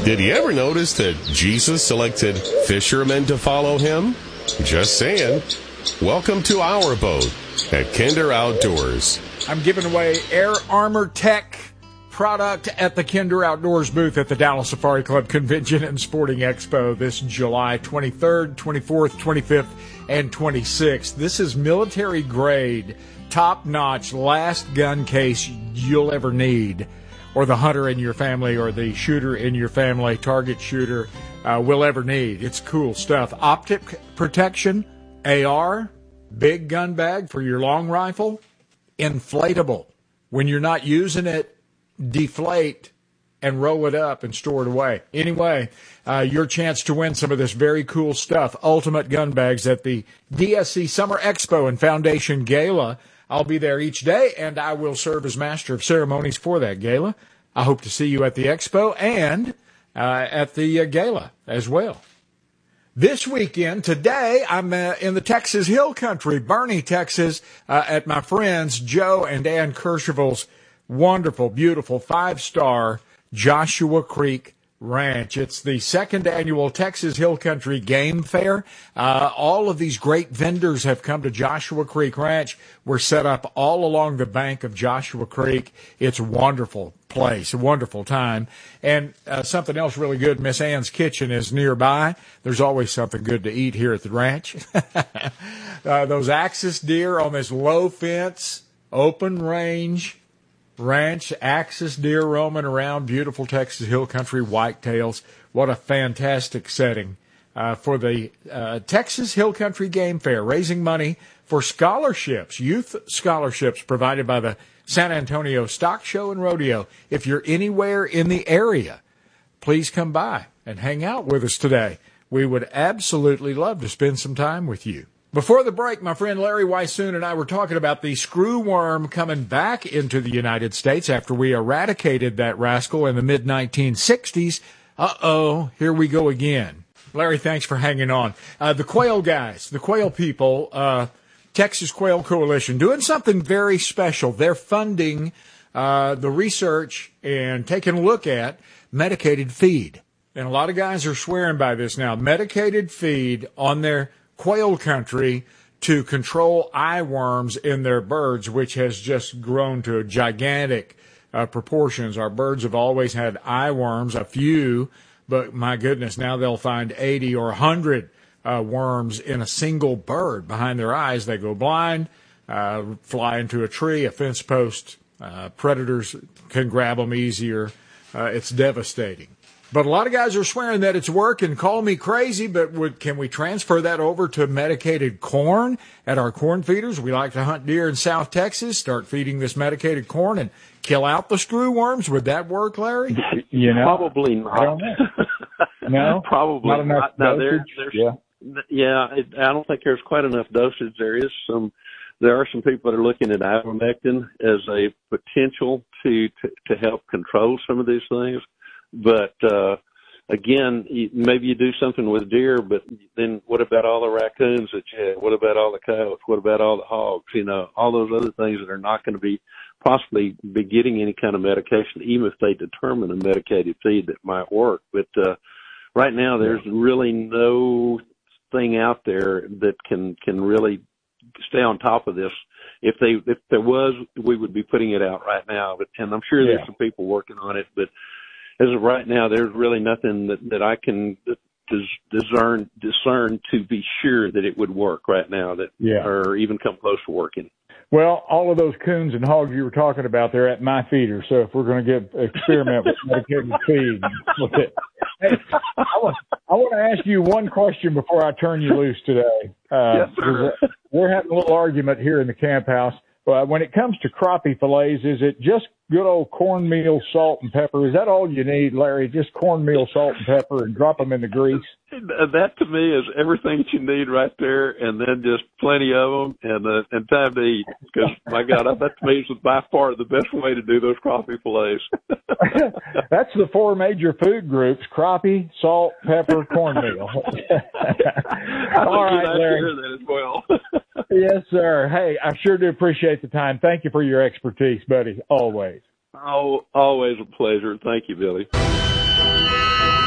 Did you ever notice that Jesus selected fishermen to follow him? Just saying. Welcome to our boat at Kinder Outdoors. I'm giving away Air Armor Tech product at the Kinder Outdoors booth at the Dallas Safari Club Convention and Sporting Expo this July 23rd, 24th, 25th, and 26th. This is military grade, top-notch, last gun case you'll ever need, or the hunter in your family or the shooter in your family, target shooter, will ever need. It's cool stuff. Optic protection, AR, big gun bag for your long rifle, inflatable. When you're not using it, deflate and roll it up and store it away. Anyway, your chance to win some of this very cool stuff. Ultimate gun bags at the DSC Summer Expo and Foundation Gala. I'll be there each day, and I will serve as master of ceremonies for that gala. I hope to see you at the expo and at the gala as well. This weekend, today, I'm in the Texas Hill Country, Bernie, Texas, at my friends Joe and Ann Kercheval's wonderful, beautiful, 5-star Joshua Creek Ranch. It's the second annual Texas Hill Country Game Fair. All of these great vendors have come to Joshua Creek Ranch. We're set up all along the bank of Joshua Creek. It's a wonderful place, a wonderful time. And something else really good, Miss Ann's Kitchen is nearby. There's always something good to eat here at the ranch. Those axis deer on this low fence, open range ranch, axis deer roaming around, beautiful Texas Hill Country whitetails. What a fantastic setting for the Texas Hill Country Game Fair, raising money for scholarships, youth scholarships provided by the San Antonio Stock Show and Rodeo. If you're anywhere in the area, please come by and hang out with us today. We would absolutely love to spend some time with you. Before the break, my friend Larry Weissoon and I were talking about the screwworm coming back into the United States after we eradicated that rascal in the mid-1960s. Here we go again. Larry, thanks for hanging on. The quail guys, the quail people, Texas Quail Coalition, doing something very special. They're funding the research and taking a look at medicated feed. And a lot of guys are swearing by this now. Medicated feed on their quail country to control eye worms in their birds, which has just grown to gigantic proportions. Our birds have always had eye worms, a few, but my goodness, now they'll find 80 or 100 worms in a single bird behind their eyes. They go blind, fly into a tree, a fence post. Predators can grab them easier. It's devastating. But a lot of guys are swearing that it's working. Call me crazy, but can we transfer that over to medicated corn at our corn feeders? We like to hunt deer in South Texas. Start feeding this medicated corn and kill out the screwworms. Would that work, Larry? Probably not. I don't know. No? Probably not enough not. Yeah. I don't think there's quite enough dosage. There are some people that are looking at ivermectin as a potential to help control some of these things. But, again, maybe you do something with deer, but then what about all the raccoons that you have? What about all the coyotes? What about all the hogs? All those other things that are not going to be possibly be getting any kind of medication, even if they determine a medicated feed that might work. But, right now there's really no thing out there that can really stay on top of this. If there was, we would be putting it out right now. And I'm sure there's some people working on it, but as of right now, there's really nothing that I can discern to be sure that it would work right now or even come close to working. Well, all of those coons and hogs you were talking about, they're at my feeder. So if we're going to experiment with medicated feed, hey, I want to ask you one question before I turn you loose today. Yes, sir. We're having a little argument here in the camp house. When it comes to crappie fillets, is it just good old cornmeal, salt, and pepper? Is that all you need, Larry? Just cornmeal, salt, and pepper, and drop them in the grease? That, to me, is everything that you need right there, and then just plenty of them and time to eat. Because, my God, that to me is by far the best way to do those crappie fillets. That's the 4 major food groups: crappie, salt, pepper, cornmeal. All right, Larry. Hear that as well. Yes, sir. Hey, I sure do appreciate the time. Thank you for your expertise, buddy. Always. Oh, always a pleasure. Thank you, Billy.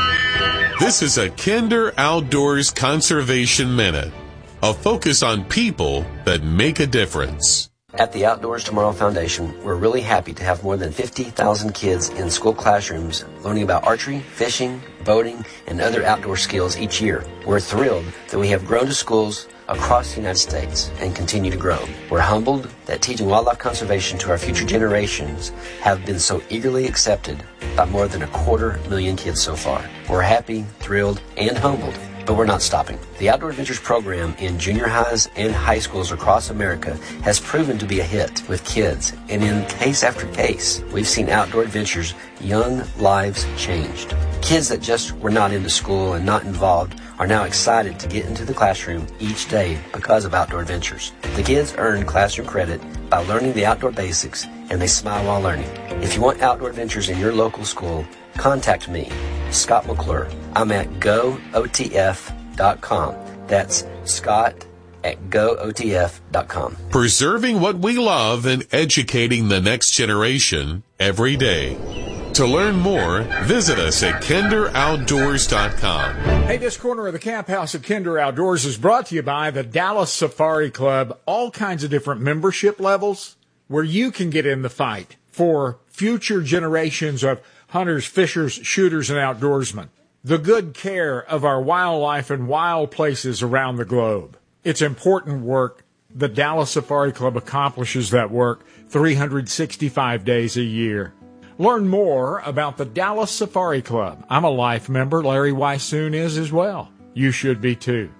This is a Kinder Outdoors Conservation Minute, a focus on people that make a difference. At the Outdoors Tomorrow Foundation, we're really happy to have more than 50,000 kids in school classrooms learning about archery, fishing, boating, and other outdoor skills each year. We're thrilled that we have grown to schools across the United States and continue to grow. We're humbled that teaching wildlife conservation to our future generations have been so eagerly accepted by more than 250,000 kids so far. We're happy, thrilled, and humbled. But we're not stopping. The Outdoor Adventures program in junior highs and high schools across America has proven to be a hit with kids. And in case after case, we've seen Outdoor Adventures' young lives changed. Kids that just were not into school and not involved are now excited to get into the classroom each day because of Outdoor Adventures. The kids earn classroom credit by learning the outdoor basics, and they smile while learning. If you want Outdoor Adventures in your local school, contact me, Scott McClure. I'm at gootf.com. That's Scott at gootf.com. Preserving what we love and educating the next generation every day. To learn more, visit us at kinderoutdoors.com. Hey, this corner of the Camp House at Kinder Outdoors is brought to you by the Dallas Safari Club. All kinds of different membership levels where you can get in the fight for future generations of hunters, fishers, shooters, and outdoorsmen. The good care of our wildlife and wild places around the globe. It's important work. The Dallas Safari Club accomplishes that work 365 days a year. Learn more about the Dallas Safari Club. I'm a life member. Larry Weissoon is as well. You should be too.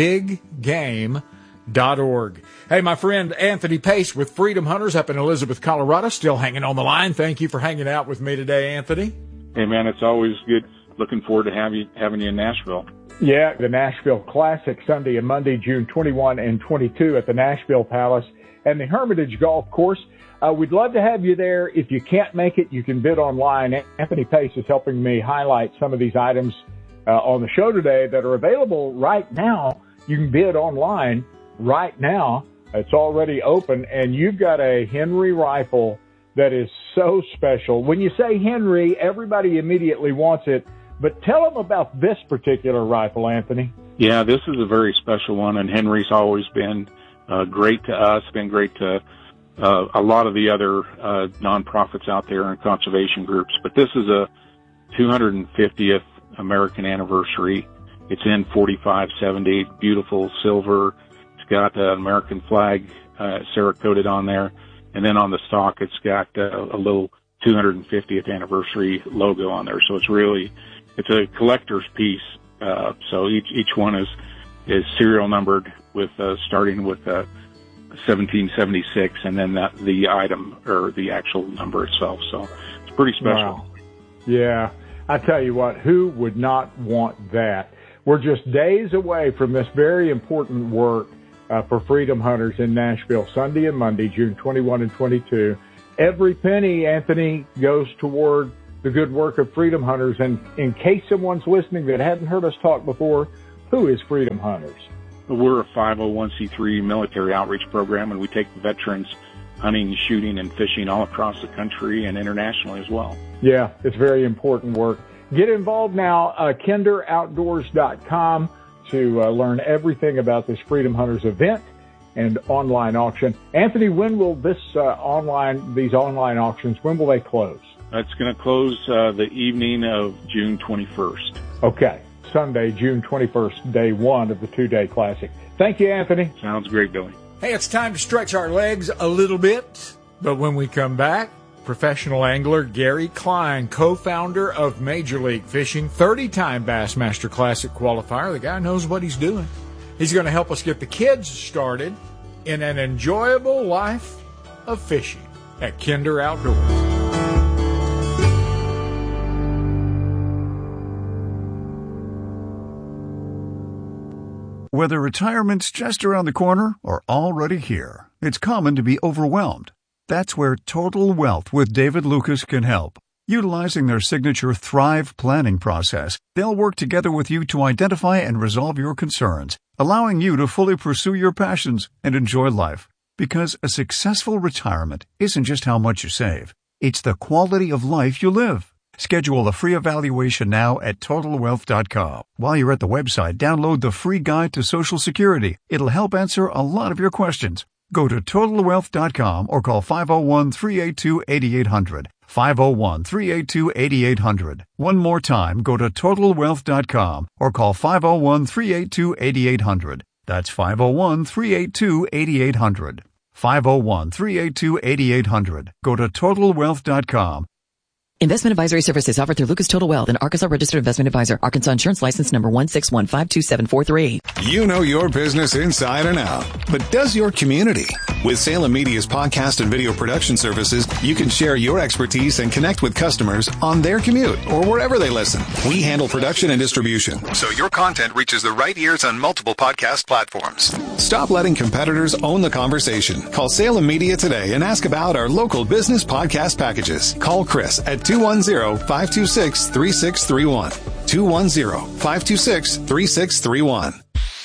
BigGame.org. Hey, my friend Anthony Pace with Freedom Hunters up in Elizabeth, Colorado, still hanging on the line. Thank you for hanging out with me today, Anthony. Hey, man, it's always good. Looking forward to having you in Nashville. Yeah, the Nashville Classic, Sunday and Monday, June 21 and 22 at the Nashville Palace and the Hermitage Golf Course. We'd love to have you there. If you can't make it, you can bid online. Anthony Pace is helping me highlight some of these items on the show today that are available right now. You can bid online right now. It's already open, and you've got a Henry rifle that is so special. When you say Henry, everybody immediately wants it, but tell them about this particular rifle, Anthony. Yeah, this is a very special one, and Henry's always been great to us, been great to a lot of the other nonprofits out there and conservation groups. But this is a 250th American anniversary. It's in 4570, beautiful silver. It's got an American flag Cerakoted on there. And then on the stock, it's got a little 250th anniversary logo on there. So it's a collector's piece. So each one is serial numbered with starting with 1776, and then the item or the actual number itself. So it's pretty special. Wow. Yeah, I tell you what, who would not want that? We're just days away from this very important work for Freedom Hunters in Nashville, Sunday and Monday, June 21 and 22. Every penny, Anthony, goes toward the good work of Freedom Hunters. And in case someone's listening that hadn't heard us talk before, who is Freedom Hunters? We're a 501c3 military outreach program, and we take veterans hunting, shooting, and fishing all across the country and internationally as well. Yeah, it's very important work. Get involved now, kinderoutdoors.com to learn everything about this Freedom Hunters event and online auction. Anthony, when will these online auctions, when will they close? It's going to close the evening of June 21st. Okay. Sunday, June 21st, day one of the two-day classic. Thank you, Anthony. Sounds great, Billy. Hey, it's time to stretch our legs a little bit. But when we come back, professional angler Gary Klein, co-founder of Major League Fishing, 30-time Bassmaster Classic qualifier. The guy knows what he's doing. He's going to help us get the kids started in an enjoyable life of fishing at Kinder Outdoors. Whether retirement's just around the corner or already here, it's common to be overwhelmed. That's where Total Wealth with David Lucas can help. Utilizing their signature Thrive planning process, they'll work together with you to identify and resolve your concerns, allowing you to fully pursue your passions and enjoy life. Because a successful retirement isn't just how much you save, it's the quality of life you live. Schedule a free evaluation now at TotalWealth.com. While you're at the website, download the free guide to Social Security. It'll help answer a lot of your questions. Go to TotalWealth.com or call 501-382-8800. 501-382-8800. One more time, go to TotalWealth.com or call 501-382-8800. That's 501-382-8800. 501-382-8800. Go to TotalWealth.com. Investment advisory services offered through Lucas Total Wealth, an Arkansas registered investment advisor. Arkansas Insurance License number 161527438. You know your business inside and out, but does your community? With Salem Media's podcast and video production services, you can share your expertise and connect with customers on their commute or wherever they listen. We handle production and distribution, so your content reaches the right ears on multiple podcast platforms. Stop letting competitors own the conversation. Call Salem Media today and ask about our local business podcast packages. Call Chris at 210-526-3631. 210-526-3631.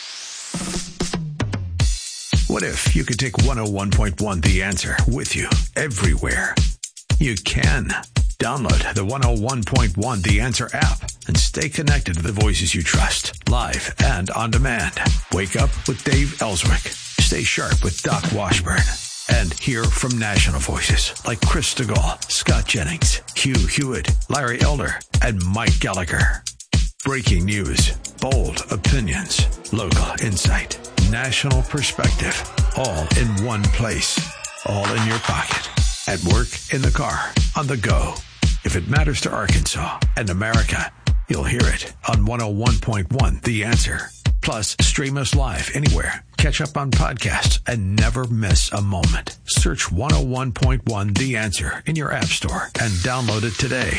What if you could take 101.1 The Answer with you everywhere? You can. Download the 101.1 The Answer app and stay connected to the voices you trust, live and on demand. Wake up with Dave Ellswick. Stay sharp with Doc Washburn. And hear from national voices like Chris DeGaulle, Scott Jennings, Hugh Hewitt, Larry Elder, and Mike Gallagher. Breaking news, bold opinions, local insight, national perspective, all in one place, all in your pocket, at work, in the car, on the go. If it matters to Arkansas and America, you'll hear it on 101.1 The Answer. Plus, stream us live anywhere. Catch up on podcasts and never miss a moment. Search 101.1 The Answer in your app store and download it today.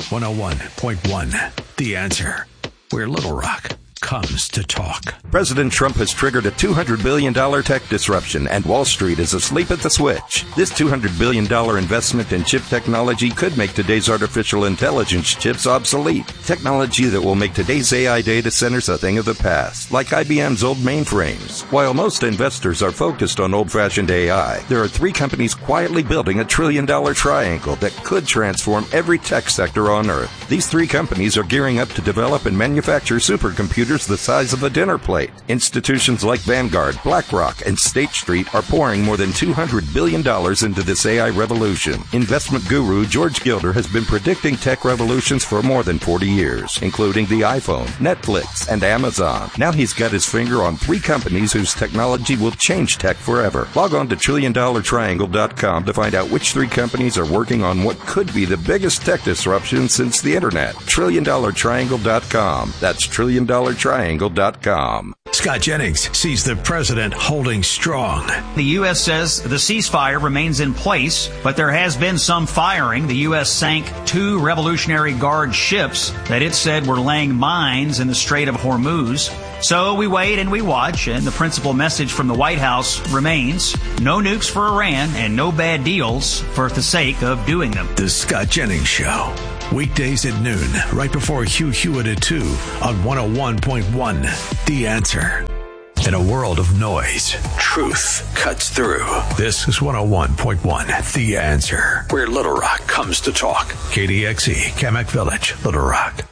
101.1 The Answer, where Little Rock comes to talk. President Trump has triggered a $200 billion tech disruption, and Wall Street is asleep at the switch. This $200 billion investment in chip technology could make today's artificial intelligence chips obsolete. Technology that will make today's AI data centers a thing of the past, like IBM's old mainframes. While most investors are focused on old-fashioned AI, there are three companies quietly building a $1 trillion triangle that could transform every tech sector on Earth. These three companies are gearing up to develop and manufacture supercomputers the size of a dinner plate. Institutions like Vanguard, BlackRock, and State Street are pouring more than $200 billion into this AI revolution. Investment guru George Gilder has been predicting tech revolutions for more than 40 years, including the iPhone, Netflix, and Amazon. Now he's got his finger on three companies whose technology will change tech forever. Log on to TrillionDollarTriangle.com to find out which three companies are working on what could be the biggest tech disruption since the internet. TrillionDollarTriangle.com. That's TrillionDollarTriangle.com. Scott Jennings sees the president holding strong. The U.S. says the ceasefire remains in place, but there has been some firing. The U.S. sank 2 Revolutionary Guard ships that it said were laying mines in the Strait of Hormuz. So we wait and we watch, and the principal message from the White House remains: no nukes for Iran and no bad deals for the sake of doing them. The Scott Jennings Show. Weekdays at noon, right before Hugh Hewitt at 2 on 101.1 The Answer. In a world of noise, truth cuts through. This is 101.1 The Answer, where Little Rock comes to talk. KDXE, Kamak Village, Little Rock.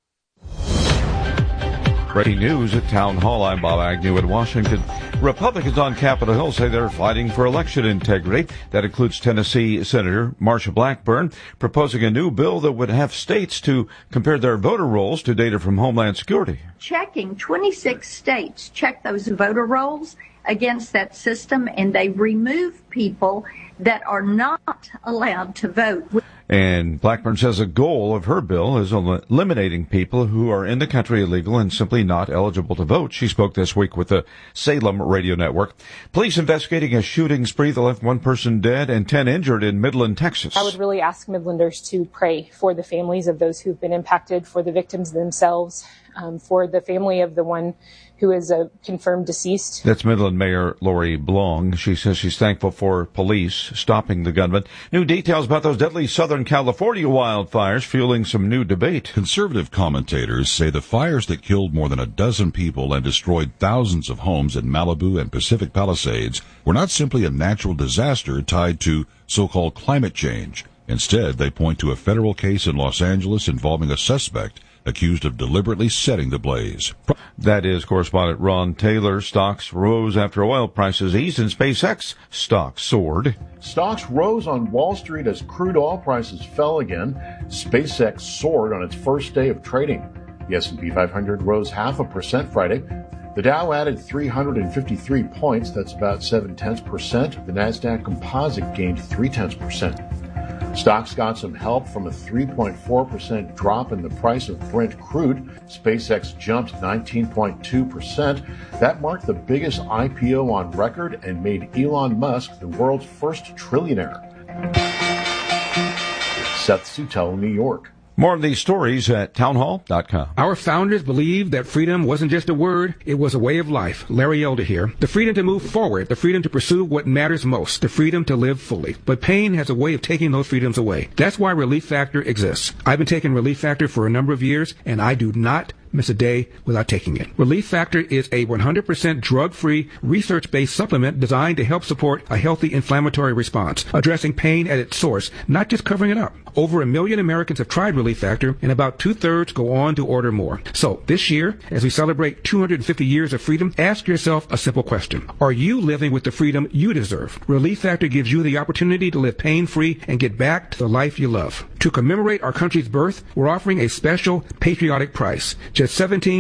Breaking news at Town Hall. I'm Bob Agnew in Washington. Republicans on Capitol Hill say they're fighting for election integrity. That includes Tennessee Senator Marsha Blackburn proposing a new bill that would have states to compare their voter rolls to data from Homeland Security. Checking 26 states check those voter rolls against that system, and they remove people that are not allowed to vote. And Blackburn says a goal of her bill is eliminating people who are in the country illegal and simply not eligible to vote. She spoke this week with the Salem Radio Network. Police investigating a shooting spree that left 1 person dead and 10 injured in Midland, Texas. I would really ask Midlanders to pray for the families of those who've been impacted, for the victims themselves, for the family of the one who is a confirmed deceased. That's Midland Mayor Lori Blong. She says she's thankful for police stopping the gunman. New details about those deadly Southern California wildfires fueling some new debate. Conservative commentators say the fires that killed more than a dozen people and destroyed thousands of homes in Malibu and Pacific Palisades were not simply a natural disaster tied to so-called climate change. Instead, they point to a federal case in Los Angeles involving a suspect accused of deliberately setting the blaze. That is correspondent Ron Taylor. Stocks rose after oil prices eased and SpaceX stocks soared. Stocks rose on Wall Street as crude oil prices fell again. SpaceX soared on its first day of trading. The S&P 500 rose 0.5% Friday. The Dow added 353 points, that's about 0.7%. The Nasdaq Composite gained 0.3%. Stocks got some help from a 3.4% drop in the price of Brent crude. SpaceX jumped 19.2%. That marked the biggest IPO on record and made Elon Musk the world's first trillionaire. Seth Sutell, New York. More of these stories at townhall.com. Our founders believed that freedom wasn't just a word, it was a way of life. Larry Elder here. The freedom to move forward, the freedom to pursue what matters most, the freedom to live fully. But pain has a way of taking those freedoms away. That's why Relief Factor exists. I've been taking Relief Factor for a number of years, and I do not miss a day without taking it. Relief Factor is a 100% drug-free, research-based supplement designed to help support a healthy inflammatory response, addressing pain at its source, not just covering it up. Over 1 million Americans have tried Relief Factor, and about 2/3 go on to order more. So, this year, as we celebrate 250 years of freedom, ask yourself a simple question. Are you living with the freedom you deserve? Relief Factor gives you the opportunity to live pain-free and get back to the life you love. To commemorate our country's birth, we're offering a special patriotic price, just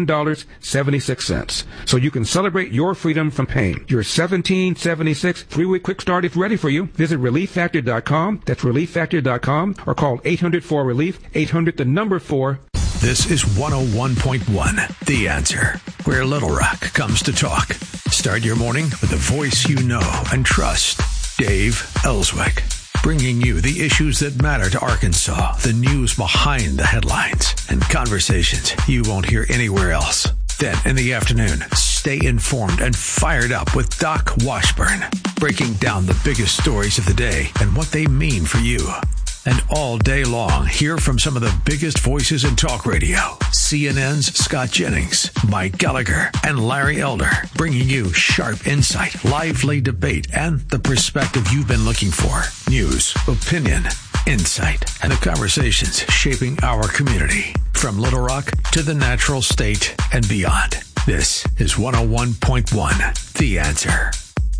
$17.76. So you can celebrate your freedom from pain. Your $17.76 3-week quick start is ready for you. Visit ReliefFactor.com. That's ReliefFactor.com, or call 800-4RELIEF, 800-4. This is 101.1, The Answer, where Little Rock comes to talk. Start your morning with a voice you know and trust. Dave Ellswick, bringing you the issues that matter to Arkansas, the news behind the headlines, and conversations you won't hear anywhere else. Then, in the afternoon, stay informed and fired up with Doc Washburn, breaking down the biggest stories of the day and what they mean for you. And all day long, hear from some of the biggest voices in talk radio. CNN's Scott Jennings, Mike Gallagher, and Larry Elder, bringing you sharp insight, lively debate, and the perspective you've been looking for. News, opinion, insight, and the conversations shaping our community. From Little Rock to the Natural State and beyond. This is 101.1, The Answer.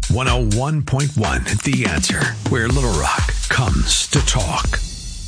101.1, The Answer, where Little Rock comes to talk.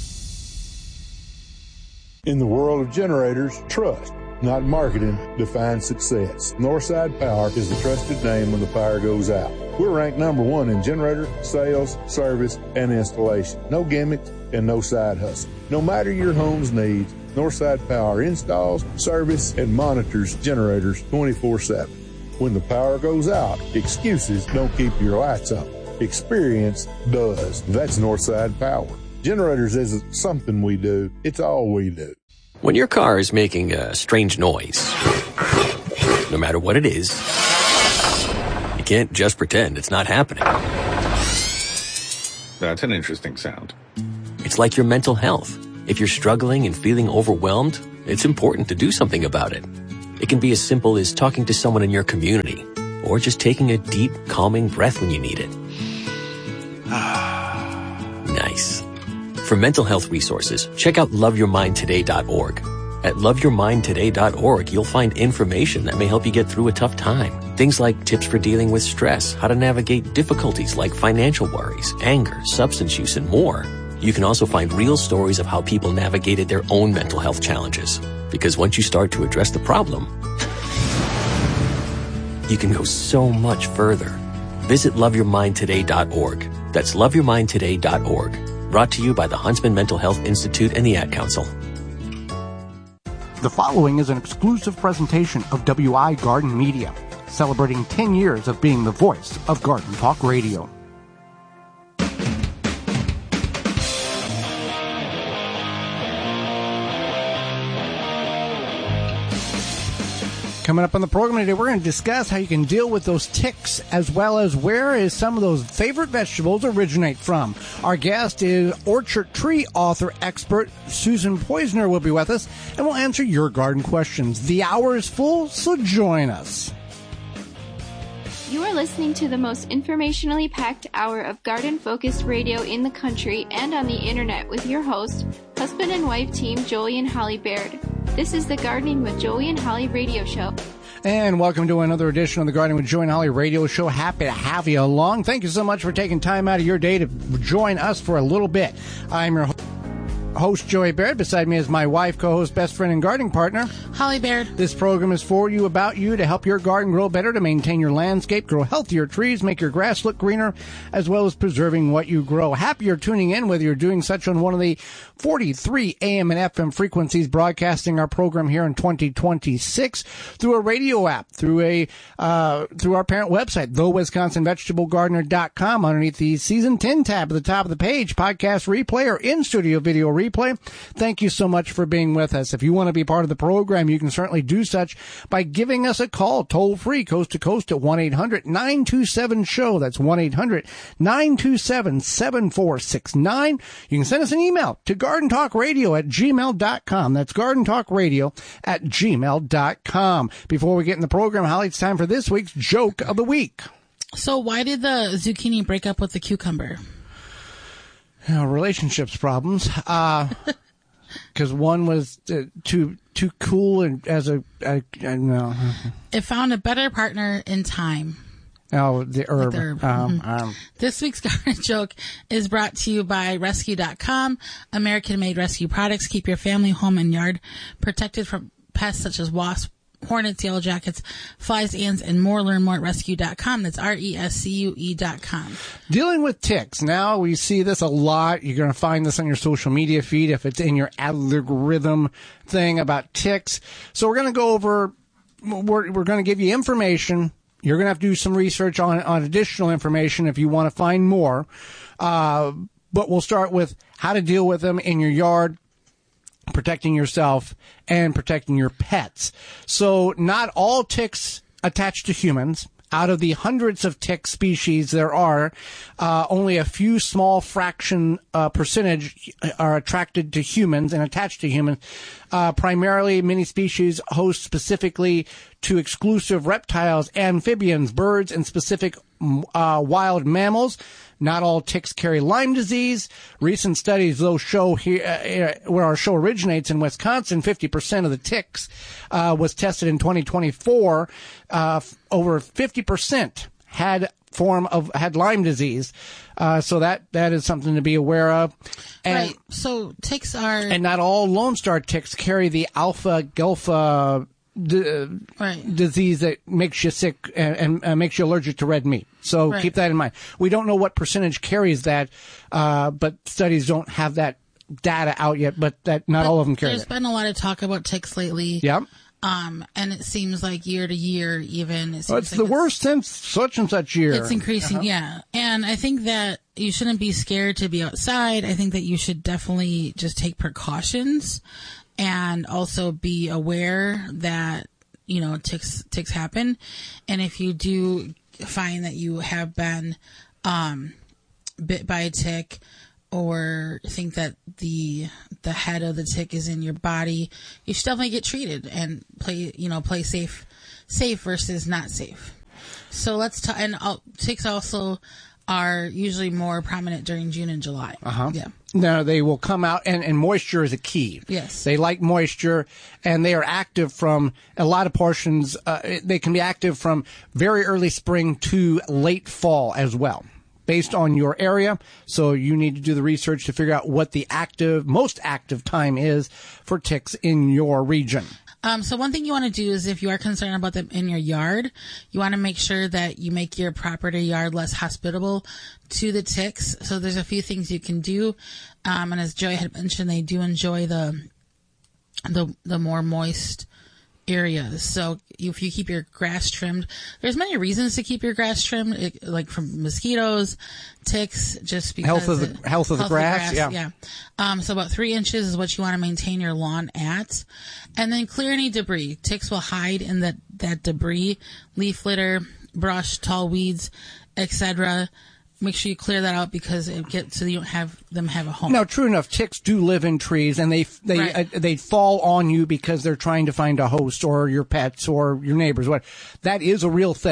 In the world of generators, trust, not marketing, defines success. Northside Power is the trusted name when the power goes out. We're ranked number 1 in generator, sales, service, and installation. No gimmicks and no side hustle. No matter your home's needs, Northside Power installs, service, and monitors generators 24/7. When the power goes out, excuses don't keep your lights on. Experience does. That's Northside Power. Generators isn't something we do, it's all we do. When your car is making a strange noise, no matter what it is, you can't just pretend it's not happening. That's an interesting sound. It's like your mental health. If you're struggling and feeling overwhelmed, it's important to do something about it. It can be as simple as talking to someone in your community, or just taking a deep, calming breath when you need it. Nice. For mental health resources, check out loveyourmindtoday.org. At loveyourmindtoday.org, you'll find information that may help you get through a tough time. Things like tips for dealing with stress, how to navigate difficulties like financial worries, anger, substance use, and more. You can also find real stories of how people navigated their own mental health challenges. Because once you start to address the problem, you can go so much further. Visit loveyourmindtoday.org. That's loveyourmindtoday.org. Brought to you by the Huntsman Mental Health Institute and the Ad Council. The following is an exclusive presentation of WI Garden Media, celebrating 10 years of being the voice of Garden Talk Radio. Coming up on the program today, we're going to discuss how you can deal with those ticks, as well as where is some of those favorite vegetables originate from. Our guest is orchard tree author expert Susan Poizner will be with us, and we'll answer your garden questions. The hour is full, so join us. You are listening to the most informationally packed hour of garden-focused radio in the country and on the internet with your host, husband and wife team Joey and Holly Baird. This is the Gardening with Joey and Holly radio show. And welcome to another edition of the Gardening with Joey and Holly radio show. Happy to have you along. Thank you so much for taking time out of your day to join us for a little bit. I'm your host, Joey Baird. Beside me is my wife, co-host, best friend, and gardening partner, Holly Baird. This program is for you, about you, to help your garden grow better, to maintain your landscape, grow healthier trees, make your grass look greener, as well as preserving what you grow. Happy you're tuning in, whether you're doing such on one of the 43 AM and FM frequencies broadcasting our program here in 2026, through a radio app, through our parent website, thewisconsinvegetablegardener.com. Underneath the Season 10 tab at the top of the page, podcast replay or in-studio video replay. Thank you so much for being with us. If you want to be part of the program, you can certainly do such by giving us a call, toll-free, coast to coast, at 1-800-927-SHOW. That's 1-800-927-7469. You can send us an email to gardentalkradio@gmail.com. That's gardentalkradio@gmail.com. Before we get in the program, Holly, it's time for this week's Joke of the Week. So why did the zucchini break up with the cucumber? Relationships problems. Because one was too cool, and no. It found a better partner in time. Oh, the herb. This week's garden joke is brought to you by Rescue.com. American-made rescue products keep your family, home, and yard protected from pests such as wasps, hornets, yellow jackets, flies, ants, and more. Learn more at rescue.com. That's RESCUE.com. Dealing with ticks. Now we see this a lot. You're going to find this on your social media feed if it's in your algorithm thing about ticks. So we're going to go over, we're going to give you information. You're going to have to do some research on additional information if you want to find more. But we'll start with how to deal with them in your yard, protecting yourself, and protecting your pets. So not all ticks attach to humans. Out of the hundreds of tick species there are, only a few small fraction percentage are attracted to humans and attached to humans. Primarily, many species host specifically to exclusive reptiles, amphibians, birds, and specific wild mammals. Not all ticks carry Lyme disease. Recent studies, though, show here where our show originates in Wisconsin, 50% of the ticks was tested in 2024. Over 50% had Lyme disease. So that is something to be aware of. And, right. So ticks are, and not all Lone Star ticks carry the alpha-galpa disease that makes you sick and makes you allergic to red meat. So keep that in mind. We don't know what percentage carries that, but studies don't have that data out yet, but not all of them carry it. There's been a lot of talk about ticks lately. Yep. And it seems like year to year, even. It's the worst since such and such year. It's increasing, yeah. And I think that you shouldn't be scared to be outside. I think that you should definitely just take precautions and also be aware that, ticks happen. And if you do find that you have been bit by a tick, or think that the head of the tick is in your body, you should definitely get treated and play safe versus not safe. So let's talk. And ticks also are usually more prominent during June and July. Yeah. Now they will come out, and moisture is a key. Yes. They like moisture, and they are active from a lot of portions. They can be active from very early spring to late fall as well, based on your area. So you need to do the research to figure out what the most active time is for ticks in your region. So one thing you want to do is, if you are concerned about them in your yard, you want to make sure that you make your property yard less hospitable to the ticks. So there's a few things you can do. And as Joey had mentioned, they do enjoy the more moist areas. So if you keep your grass trimmed, there's many reasons to keep your grass trimmed, like from mosquitoes, ticks, just because health of the grass. Yeah. So about 3 inches is what you want to maintain your lawn at, and then clear any debris. Ticks will hide in that debris, leaf litter, brush, tall weeds, etc. Make sure you clear that out, because so you don't have them have a home. Now, true enough, ticks do live in trees, and they fall on you because they're trying to find a host, or your pets, or your neighbors. That is a real thing.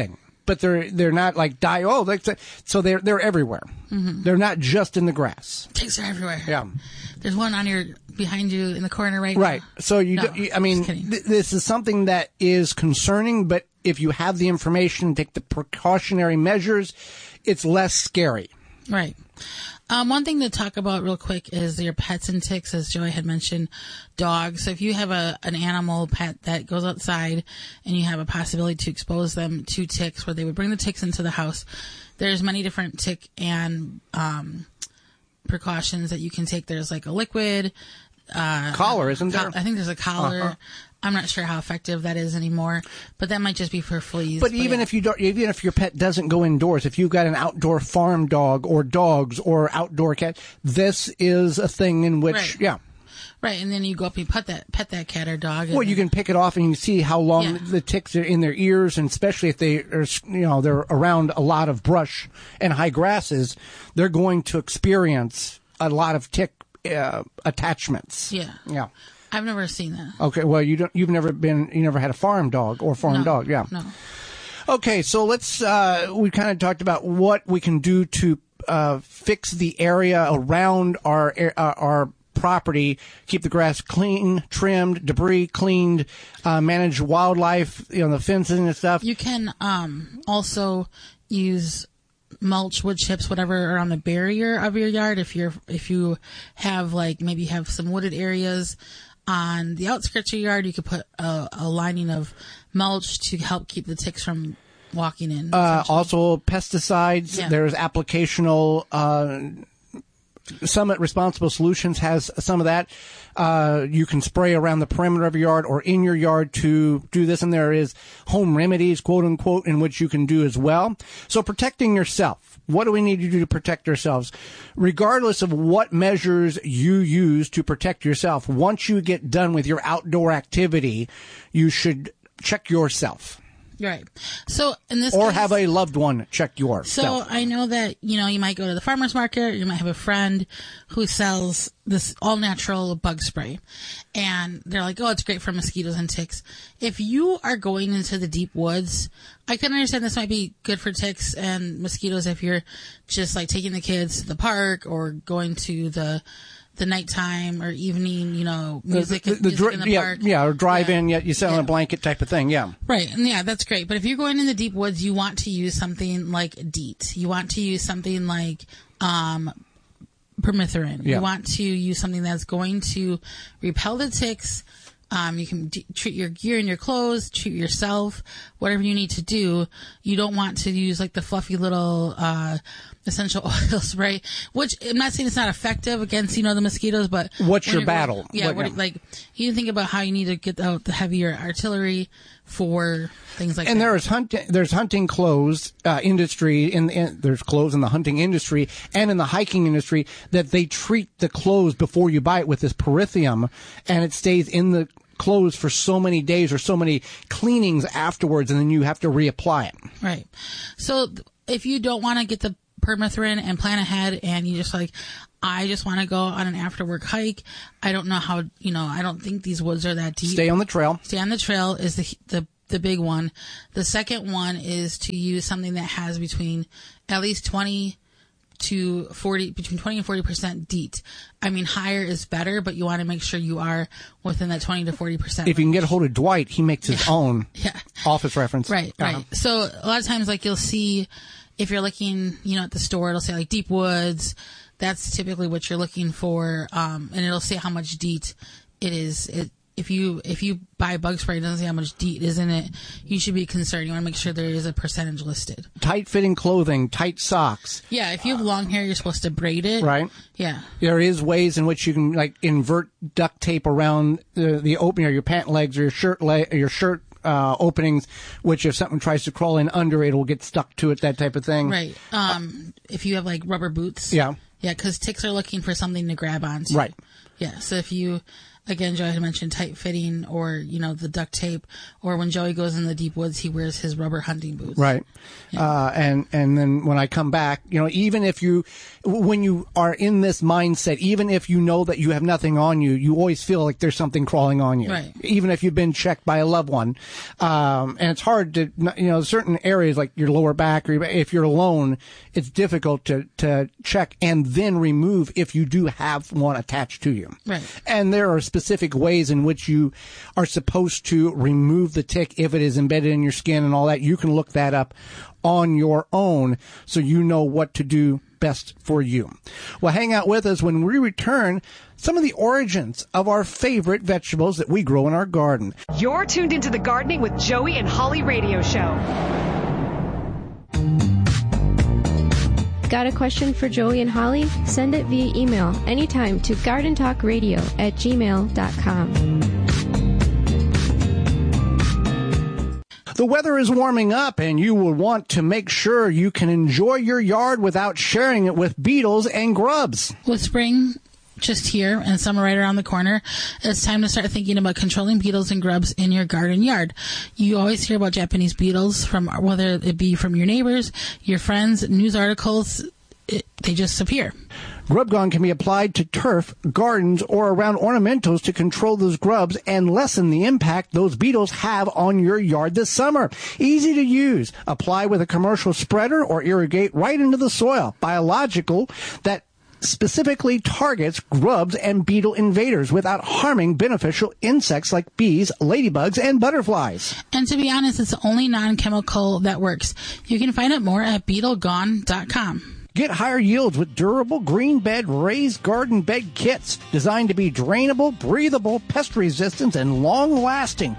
but they're not like so they're everywhere. Mm-hmm. They're not just in the grass. Ticks are everywhere. Yeah. There's one behind you in the corner right now. So this is something that is concerning, but if you have the information, take the precautionary measures, it's less scary. Right. One thing to talk about real quick is your pets and ticks, as Joey had mentioned, dogs. So if you have an animal pet that goes outside and you have a possibility to expose them to ticks, where they would bring the ticks into the house, there's many different tick and precautions that you can take. There's like a liquid collar, isn't there? I think there's a collar. Uh-huh. I'm not sure how effective that is anymore, but that might just be for fleas. But even if your pet doesn't go indoors, if you've got an outdoor farm dog or dogs or outdoor cat, this is a thing in which, Right, and then you go up and pet that cat or dog. Well, you can pick it off and you can see how long the ticks are in their ears, and especially if they're around a lot of brush and high grasses, they're going to experience a lot of tick attachments. Yeah. Yeah. I've never seen that. Okay, well, you never had a farm dog or farm dog, yeah. No. Okay, so we kind of talked about what we can do to fix the area around our property, keep the grass clean, trimmed, debris cleaned, manage wildlife, the fencing and stuff. You can also use mulch, wood chips, whatever are on the barrier of your yard. If you have maybe have some wooded areas on the outskirts of your yard, you could put a lining of mulch to help keep the ticks from walking in. Also pesticides. Yeah. There's applicational, Summit Responsible Solutions has some of that. You can spray around the perimeter of your yard or in your yard to do this, and there is home remedies, quote unquote, in which you can do as well. So protecting yourself. What do we need to do to protect ourselves? Regardless of what measures you use to protect yourself, once you get done with your outdoor activity, you should check yourself. Right. So in this or case, have a loved one check yourself. So I know that, you might go to the farmer's market, or you might have a friend who sells this all natural bug spray, and they're like, oh, it's great for mosquitoes and ticks. If you are going into the deep woods, I can understand this might be good for ticks and mosquitoes if you're just like taking the kids to the park or going to the nighttime or evening, music in the park. Yeah, or drive-in, you sit on a blanket type of thing, yeah. Right, and that's great. But if you're going in the deep woods, you want to use something like DEET. You want to use something like permethrin. Yeah. You want to use something that's going to repel the ticks. You can treat your gear and your clothes, treat yourself, whatever you need to do. You don't want to use like the fluffy little essential oil spray, which I'm not saying it's not effective against, the mosquitoes, but what's your battle? Yeah, you think about how you need to get out the heavier artillery for things like and that. And there's hunting clothes industry, there's clothes in the hunting industry and in the hiking industry that they treat the clothes before you buy it with this perithium, and it stays in the clothes for so many days or so many cleanings afterwards, and then you have to reapply it. Right. So if you don't want to get the permethrin and plan ahead, and you just I just want to go on an after work hike, I don't know how, I don't think these woods are that deep. Stay on the trail. Stay on the trail is the big one. The second one is to use something that has between at least 20 to 40, between 20 and 40% DEET. I mean, higher is better, but you want to make sure you are within that 20 to 40%. If you can get a hold of Dwight, he makes his own office reference. Right, right. So a lot of times, you'll see, if you're looking, at the store, it'll say deep woods. That's typically what you're looking for. And it'll say how much DEET it is. If you buy bug spray and it doesn't say how much DEET is in it, you should be concerned. You want to make sure there is a percentage listed. Tight fitting clothing, tight socks. Yeah, if you have long hair, you're supposed to braid it. Right. Yeah. There is ways in which you can invert duct tape around the opening, or your pant legs, or your shirt openings, which if something tries to crawl in under it, will get stuck to it, that type of thing. Right. If you have rubber boots. Yeah. Yeah, because ticks are looking for something to grab onto. Right. Yeah, so if you again, Joey had mentioned tight fitting or, the duct tape, or when Joey goes in the deep woods, he wears his rubber hunting boots. Right. Yeah. And then when I come back, even when you are in this mindset, even if you know that you have nothing on you, you always feel like there's something crawling on you. Right. Even if you've been checked by a loved one. And it's hard to, certain areas like your lower back, or if you're alone, it's difficult to check and then remove if you do have one attached to you. Right. And there are specific ways in which you are supposed to remove the tick if it is embedded in your skin and all that. You can look that up on your own so you know what to do best for you. Well, hang out with us when we return. Some of the origins of our favorite vegetables that we grow in our garden. You're tuned into the Gardening with Joey and Holly radio show. Got a question for Joey and Holly? Send it via email anytime to gardentalkradio@gmail.com. The weather is warming up, and you will want to make sure you can enjoy your yard without sharing it with beetles and grubs. With spring just here and summer right around the corner, it's time to start thinking about controlling beetles and grubs in your garden yard. You always hear about Japanese beetles, from whether it be from your neighbors, your friends, news articles. They just appear. Grub Gone can be applied to turf, gardens, or around ornamentals to control those grubs and lessen the impact those beetles have on your yard this summer. Easy to use. Apply with a commercial spreader or irrigate right into the soil. Biological that specifically targets grubs and beetle invaders without harming beneficial insects like bees, ladybugs, and butterflies. And to be honest, it's the only non-chemical that works. You can find out more at beetlegone.com. Get higher yields with durable green bed raised garden bed kits designed to be drainable, breathable, pest resistant, and long-lasting.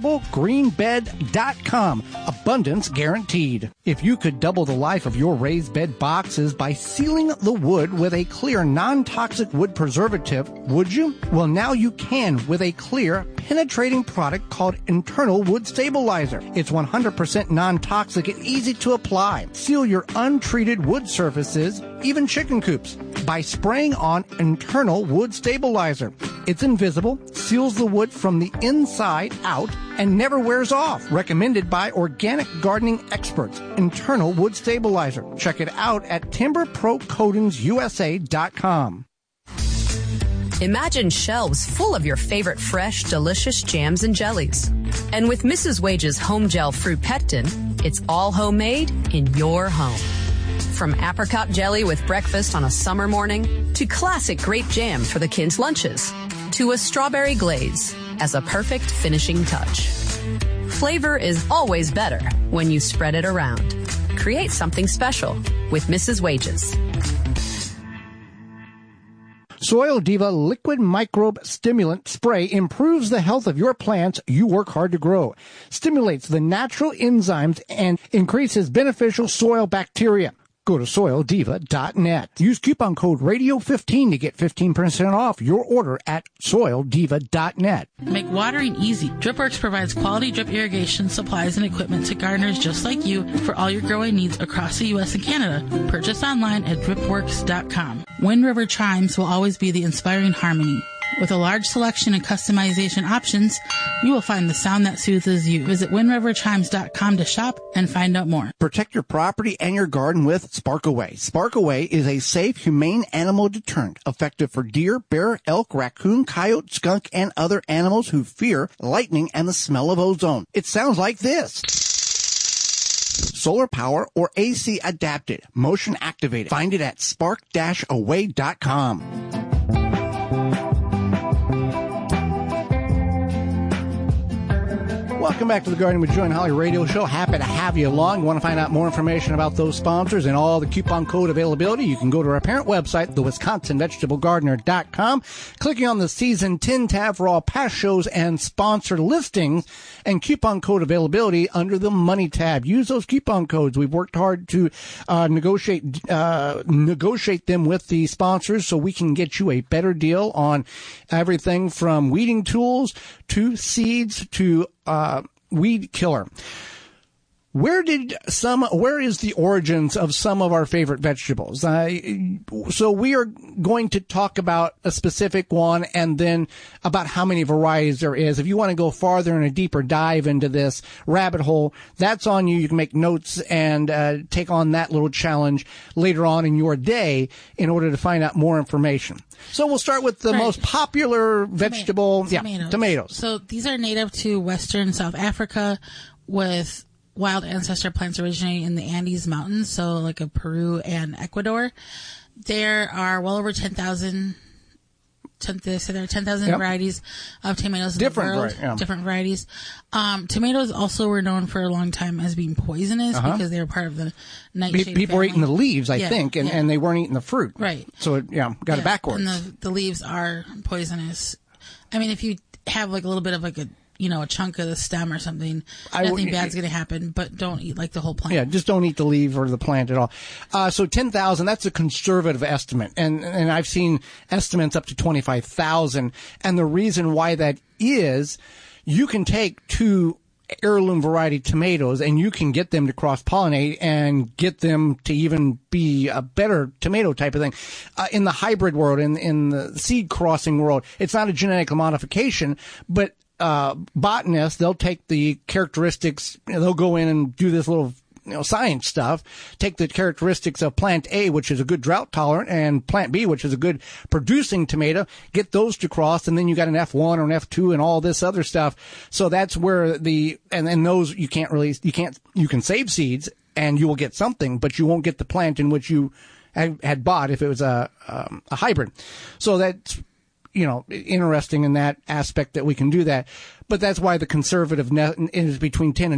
DurableGreenBed.com. Abundance guaranteed. If you could double the life of your raised bed boxes by sealing the wood with a clear non-toxic wood preservative, would you? Well, now you can with a clear, penetrating product called Internal Wood Stabilizer. It's 100% non-toxic and easy to apply. Seal your untreated wood surfaces, even chicken coops, by spraying on Internal Wood Stabilizer. It's invisible, seals the wood from the inside out, and never wears off. Recommended by organic gardening experts. Internal Wood Stabilizer. Check it out at TimberProCoatingsUSA.com. Imagine shelves full of your favorite fresh, delicious jams and jellies. And with Mrs. Wage's Home Gel Fruit Pectin, it's all homemade in your home. From apricot jelly with breakfast on a summer morning, to classic grape jam for the kids' lunches, to a strawberry glaze as a perfect finishing touch. Flavor is always better when you spread it around. Create something special with Mrs. Wage's. Soil Diva Liquid Microbe Stimulant Spray improves the health of your plants you work hard to grow, stimulates the natural enzymes, and increases beneficial soil bacteria. Go to SoilDiva.net. Use coupon code Radio15 to get 15% off your order at SoilDiva.net. Make watering easy. DripWorks provides quality drip irrigation supplies and equipment to gardeners just like you for all your growing needs across the U.S. and Canada. Purchase online at DripWorks.com. Wind River Chimes will always be the inspiring harmony. With a large selection and customization options, you will find the sound that soothes you. Visit WindRiverChimes.com to shop and find out more. Protect your property and your garden with Sparkaway. Sparkaway is a safe, humane animal deterrent, effective for deer, bear, elk, raccoon, coyote, skunk, and other animals who fear lightning and the smell of ozone. It sounds like this. Solar power or AC adapted, motion activated. Find it at spark-away.com. Welcome back to the Gardening with Joey and Holly radio show. Happy to have you along. Want to find out more information about those sponsors and all the coupon code availability? You can go to our parent website, thewisconsinvegetablegardener.com, clicking on the Season 10 tab for all past shows and sponsor listings, and coupon code availability under the Money tab. Use those coupon codes. We've worked hard to negotiate them with the sponsors so we can get you a better deal on everything from weeding tools to seeds to weed killer. Where is the origins of some of our favorite vegetables? So we are going to talk about a specific one and then about how many varieties there is. If you want to go farther and a deeper dive into this rabbit hole, that's on you. You can make notes and take on that little challenge later on in your day in order to find out more information. So we'll start with the most popular vegetable. Tomatoes. So these are native to Western South Africa with wild ancestor plants originating in the Andes Mountains, so like of Peru and Ecuador. There are well over 10,000 varieties of tomatoes in the world. Different varieties. Tomatoes also were known for a long time as being poisonous because they were part of the nightshade People were family. eating the leaves, I think, and they weren't eating the fruit. Right. So it got it backwards. And the leaves are poisonous. I mean, if you have like a little bit of like a chunk of the stem or something, nothing bad's going to happen, but don't eat like the whole plant. Yeah, just don't eat the leaf or the plant at all. So 10,000, that's a conservative estimate. And I've seen estimates up to 25,000. And the reason why that is, you can take 2 heirloom variety tomatoes and you can get them to cross-pollinate and get them to even be a better tomato type of thing. In the hybrid world, in the seed crossing world, it's not a genetic modification, but botanists, they'll take the characteristics, they'll go in and do this little science stuff, take the characteristics of plant A, which is a good drought tolerant, and plant B, which is a good producing tomato, get those to cross, and then you got an F1 or an F2 and all this other stuff. So that's where and those you can save seeds and you will get something, but you won't get the plant in which you had bought if it was a hybrid. So that's interesting in that aspect that we can do that. But that's why the conservative is between 10,000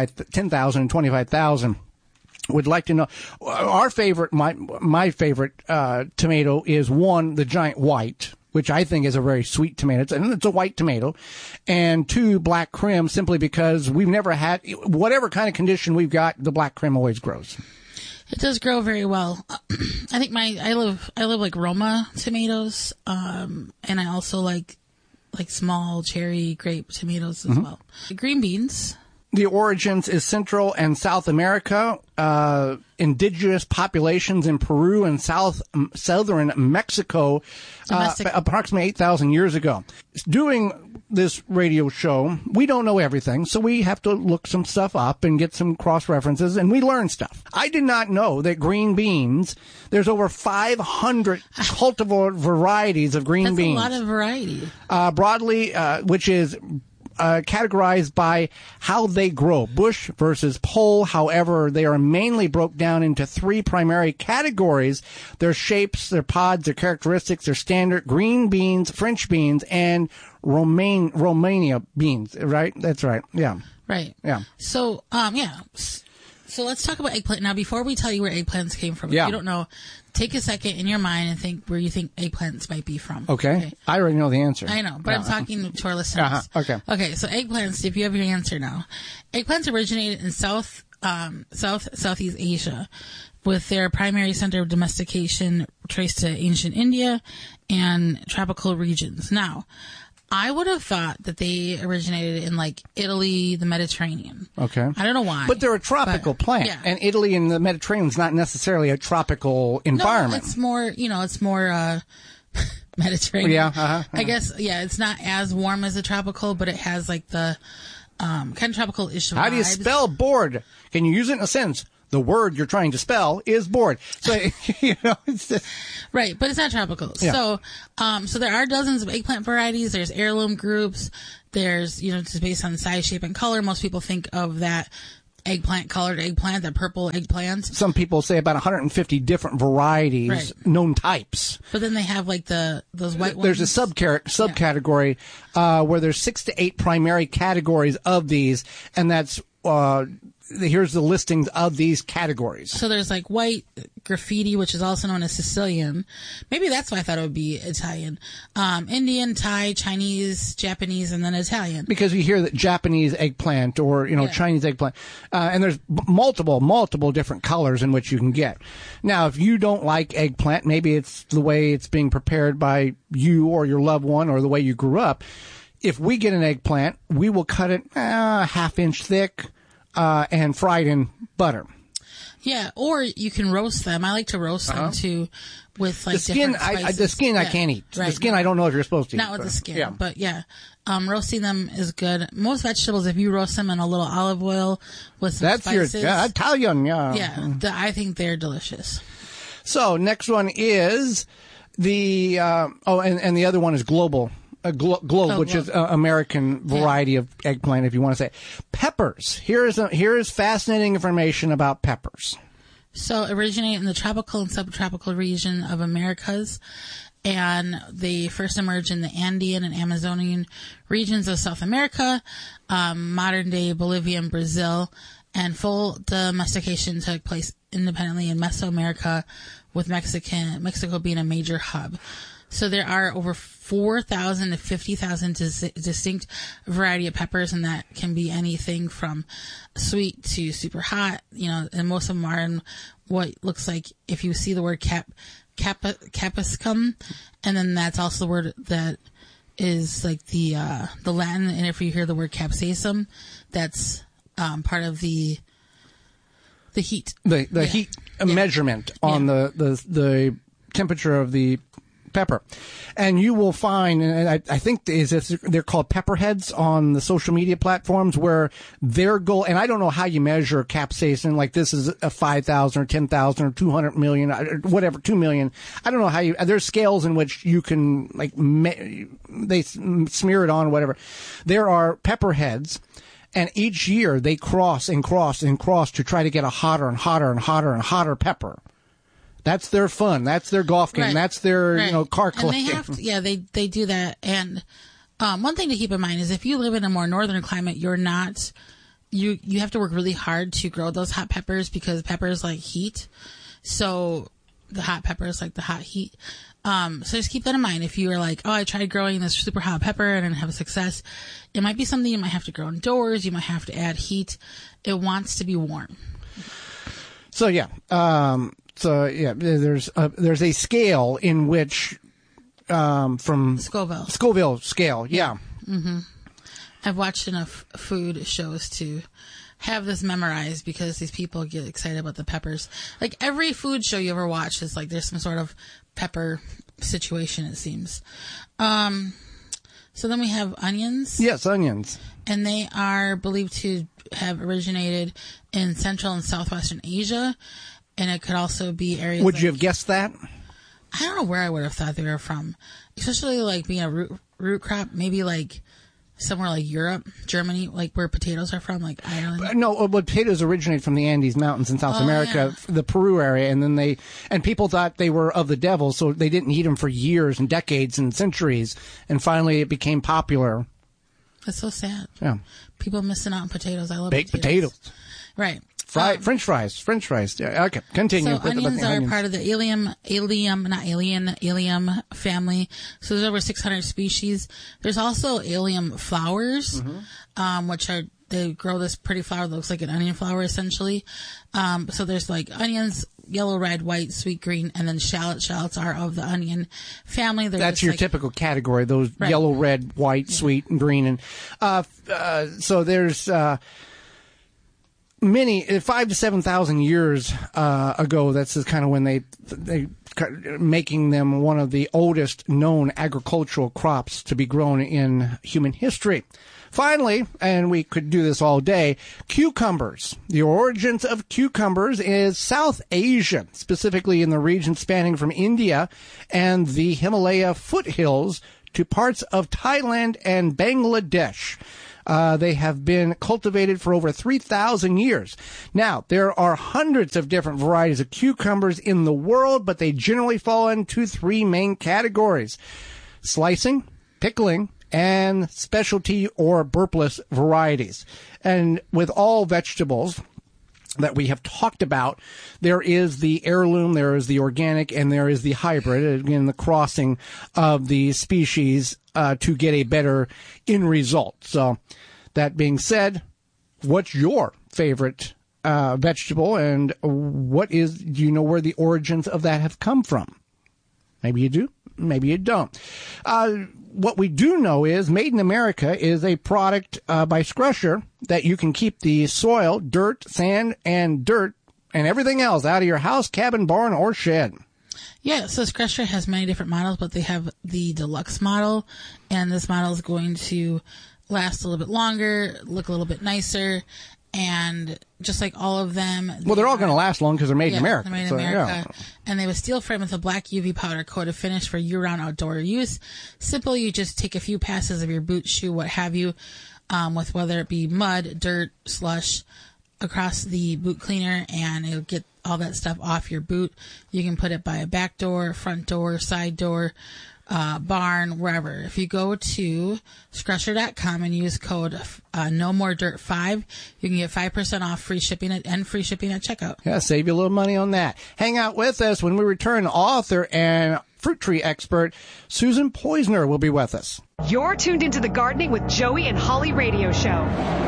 and 25,000. Would like to know. Our favorite, my favorite tomato is the giant white, which I think is a very sweet tomato. It's a white tomato. And 2, black crim, simply because we've never had, whatever kind of condition we've got, the black crim always grows. It does grow very well. I think I live like Roma tomatoes, and I also like small cherry grape tomatoes as well. Green beans. The origins is Central and South America, indigenous populations in Peru and southern Mexico, approximately 8,000 years ago. Doing this radio show, we don't know everything, so we have to look some stuff up and get some cross-references, and we learn stuff. I did not know that green beans, there's over 500 cultivar varieties of green beans. That's a lot of variety. Broadly, which is categorized by how they grow, bush versus pole. However, they are mainly broke down into 3 primary categories: their shapes, their pods, their characteristics, their standard green beans, French beans, and Romania beans. Right? That's right. Yeah. Right. Yeah. So, So let's talk about eggplant. Now, before we tell you where eggplants came from, if you don't know, take a second in your mind and think where you think eggplants might be from. Okay. I already know the answer. I know, but I'm talking to our listeners. Okay. Okay, so eggplants, if you have your answer now. Eggplants originated in Southeast Asia, with their primary center of domestication traced to ancient India and tropical regions. Now, I would have thought that they originated in like Italy, the Mediterranean. Okay. I don't know why. But they're a tropical plant. Yeah. And Italy and the Mediterranean is not necessarily a tropical environment. No, it's more Mediterranean. Yeah. I guess, it's not as warm as a tropical, but it has like the kind of tropical-ish vibes. How do you spell bored? Can you use it in a sentence? The word you're trying to spell is bored. So, it's just... Right, but it's not tropical. Yeah. So there are dozens of eggplant varieties. There's heirloom groups. There's, just based on size, shape, and color. Most people think of that colored eggplant, that purple eggplant. Some people say about 150 different varieties, known types. But then they have like those white ones. There's a subcategory where there's 6 to 8 primary categories of these, and that's here's the listings of these categories. So there's like white graffiti, which is also known as Sicilian. Maybe that's why I thought it would be Italian. Indian, Thai, Chinese, Japanese, and then Italian. Because you hear that Japanese eggplant or, Chinese eggplant. And there's multiple different colors in which you can get. Now, if you don't like eggplant, maybe it's the way it's being prepared by you or your loved one or the way you grew up. If we get an eggplant, we will cut it 1/2 inch thick. and fried in butter. Yeah, or you can roast them. I like to roast them too, with like the skin. different spices. I can't eat. Right. The skin I don't know if you're supposed to eat. Not with the skin, but yeah. Roasting them is good. Most vegetables, if you roast them in a little olive oil with some spices. Your Italian, yeah. Yeah, I think they're delicious. So next one is the and the other one is Globe, which is American variety of eggplant, if you want to say. Peppers. Here is fascinating information about peppers. So originate in the tropical and subtropical region of Americas, and they first emerged in the Andean and Amazonian regions of South America, modern day Bolivia and Brazil, and full domestication took place independently in Mesoamerica, with Mexico being a major hub. So there are over 4,000 to 50,000 distinct variety of peppers, and that can be anything from sweet to super hot, and most of them are in what looks like, if you see the word capsicum, and then that's also the word that is like the Latin, and if you hear the word capsaicum, that's part of the heat. The heat measurement on the temperature of the pepper. And you will find, and I think they're called pepperheads on the social media platforms, where their goal, and I don't know how you measure capsaicin, like this is a 5,000 or 10,000 or 200 million, or whatever, 2 million. I don't know how there's scales in which you can, like, they smear it on, whatever. There are pepperheads, and each year they cross and cross and cross to try to get a hotter and hotter and hotter and hotter pepper. That's their fun. That's their golf game. Right. That's their, car collecting. And they do that. And one thing to keep in mind is if you live in a more northern climate, you have to work really hard to grow those hot peppers, because peppers like heat. So the hot peppers like the hot heat. So just keep that in mind. If you are like, I tried growing this super hot pepper and didn't have success, it might be something you might have to grow indoors. You might have to add heat. It wants to be warm. So yeah. There's a scale in which, from Scoville scale. Yeah. Mm-hmm. I've watched enough food shows to have this memorized, because these people get excited about the peppers. Like every food show you ever watch is like, there's some sort of pepper situation, it seems. So then we have onions. Yes, onions. And they are believed to have originated in Central and Southwestern Asia. And it could also be areas. Would you have guessed that? I don't know where I would have thought they were from. Especially like being a root crop, maybe like somewhere like Europe, Germany, like where potatoes are from, like Ireland. No, but potatoes originate from the Andes Mountains in South America, the Peru area, and then people thought they were of the devil, so they didn't eat them for years and decades and centuries, and finally it became popular. That's so sad. Yeah. People missing out on potatoes. I love baked potatoes. Right. French fries. Yeah, okay, continue. So onions are part of the allium family. So there's over 600 species. There's also allium flowers, which they grow this pretty flower that looks like an onion flower, essentially. So there's like onions, yellow, red, white, sweet, green, and then shallots. Shallots are of the onion family. That's your typical category, those yellow, red, white, sweet, and green. And so there's many 5,000 to 7,000 years ago. That's kind of when they making them one of the oldest known agricultural crops to be grown in human history. Finally, and we could do this all day, cucumbers. The origins of cucumbers is South Asian, specifically in the region spanning from India and the Himalaya foothills to parts of Thailand and Bangladesh. They have been cultivated for over 3,000 years. Now, there are hundreds of different varieties of cucumbers in the world, but they generally fall into three main categories: slicing, pickling, and specialty or burpless varieties. And with all vegetables that we have talked about, there is the heirloom, there is the organic, and there is the hybrid, again, the crossing of the species to get a better end result. So, that being said, what's your favorite vegetable, and do you know where the origins of that have come from? Maybe you do, maybe you don't. What we do know is Made in America is a product by Scrusher that you can keep the soil, dirt, sand, and dirt and everything else out of your house, cabin, barn, or shed. Yeah, so Scrusher has many different models, but they have the deluxe model, and this model is going to last a little bit longer, look a little bit nicer, and just like all of them... Well, they're all going to last long because they're made in America. They're made in America. Yeah. And they have a steel frame with a black UV powder coat of finish for year-round outdoor use. Simple, you just take a few passes of your boot, shoe, what have you, with whether it be mud, dirt, slush, across the boot cleaner, and it'll get all that stuff off your boot. You can put it by a back door, front door, side door, barn, wherever. If you go to Scrusher.com and use code NOMOREDIRT5, you can get 5% off free shipping and free shipping at checkout. Yeah, save you a little money on that. Hang out with us when we return. Author and fruit tree expert Susan Poizner will be with us. You're tuned into the Gardening with Joey and Holly radio show.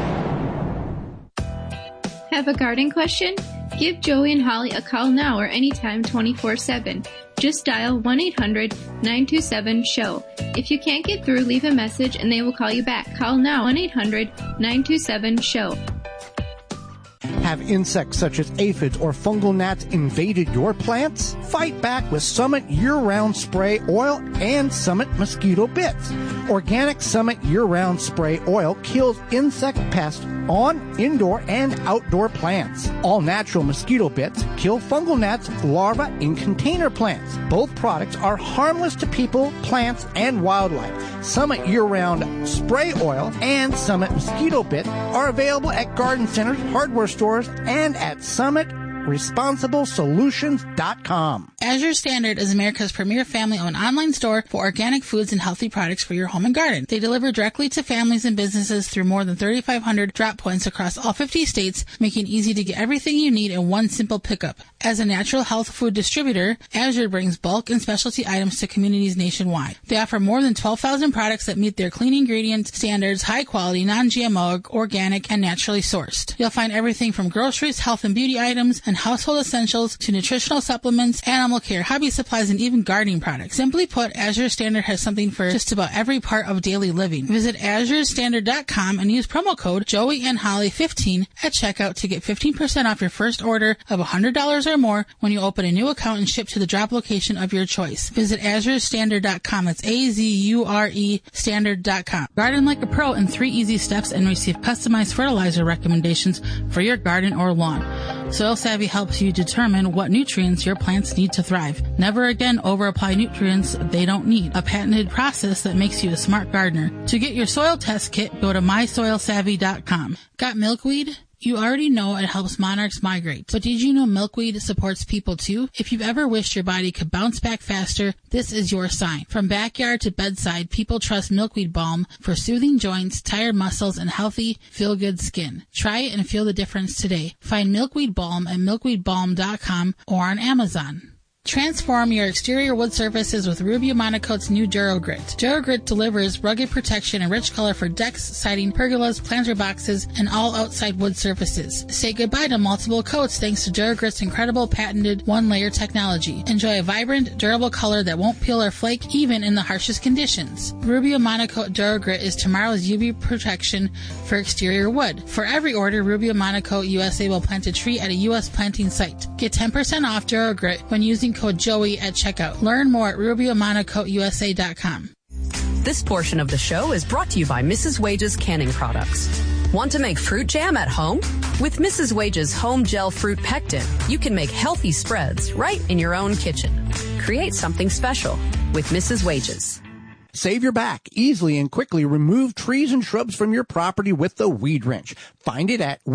Have a garden question? Give Joey and Holly a call now or anytime 24/7. Just dial 1-800-927-SHOW. If you can't get through, leave a message and they will call you back. Call now 1-800-927-SHOW. Have insects such as aphids or fungal gnats invaded your plants? Fight back with Summit Year-Round Spray Oil and Summit Mosquito Bits. Organic Summit Year-Round Spray Oil kills insect pests on indoor and outdoor plants. All natural mosquito bits kill fungal gnats, larvae in container plants. Both products are harmless to people, plants, and wildlife. Summit Year-Round Spray Oil and Summit Mosquito Bit are available at garden centers, hardware stores, and at SummitResponsibleSolutions.com. Azure Standard is America's premier family-owned online store for organic foods and healthy products for your home and garden. They deliver directly to families and businesses through more than 3,500 drop points across all 50 states, making it easy to get everything you need in one simple pickup. As a natural health food distributor, Azure brings bulk and specialty items to communities nationwide. They offer more than 12,000 products that meet their clean ingredient standards, high quality, non-GMO, organic, and naturally sourced. You'll find everything from groceries, health and beauty items, and household essentials to nutritional supplements, animal care, hobby supplies, and even gardening products. Simply put, Azure Standard has something for just about every part of daily living. Visit AzureStandard.com and use promo code JoeyandHolly15 at checkout to get 15% off your first order of $100 or more when you open a new account and ship to the drop location of your choice. Visit AzureStandard.com. That's AZURE Standard.com. Garden like a pro in 3 easy steps and receive customized fertilizer recommendations for your garden or lawn. Soil Savvy helps you determine what nutrients your plants need to thrive. Never again over-apply nutrients they don't need. A patented process that makes you a smart gardener. To get your soil test kit, go to mysoilsavvy.com. Got milkweed? You already know it helps monarchs migrate, but did you know milkweed supports people too? If you've ever wished your body could bounce back faster, this is your sign. From backyard to bedside, people trust Milkweed Balm for soothing joints, tired muscles, and healthy, feel-good skin. Try it and feel the difference today. Find Milkweed Balm at milkweedbalm.com or on Amazon. Transform your exterior wood surfaces with Rubio Monocoat's new Durogrit. Durogrit delivers rugged protection and rich color for decks, siding, pergolas, planter boxes, and all outside wood surfaces. Say goodbye to multiple coats thanks to Durogrit's incredible patented one-layer technology. Enjoy a vibrant, durable color that won't peel or flake even in the harshest conditions. Rubio Monocoat Durogrit is tomorrow's UV protection for exterior wood. For every order, Rubio Monocoat USA will plant a tree at a U.S. planting site. Get 10% off Durogrit when using code Joey at checkout. Learn more at RubioMonocoatUSA.com. This portion of the show is brought to you by Mrs. Wage's Canning Products. Want to make fruit jam at home? With Mrs. Wage's Home Gel Fruit Pectin, you can make healthy spreads right in your own kitchen. Create something special with Mrs. Wage's. Save your back. Easily and quickly remove trees and shrubs from your property with the Weed Wrench. Find it at